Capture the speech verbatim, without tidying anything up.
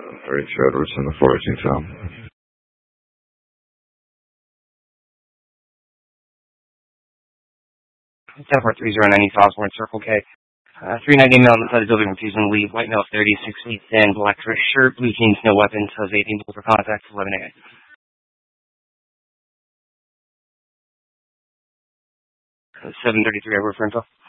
thirty-two Edwards in the fourteen cell. ten four three zero nine East Osborne, Circle K. Uh, three ninety male inside the building, refusing to leave. White male, thirty, six feet thin, black dress shirt, blue jeans, no weapons, has eighteen for contact, eleven A. seven thirty-three, over for info.